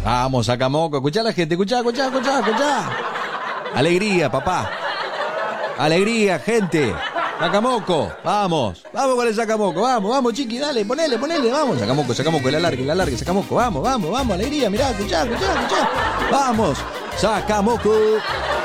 Vamos, Sacamoco, escuchá a la gente, escuchá. Alegría, papá. Alegría, gente. Sacamoco, vamos con el Sacamoco, vamos, chiqui, dale, ponele, vamos. Sacamoco, el alargue, Sacamoco, vamos, alegría, mirá, escuchá. Vamos, Sacamoco.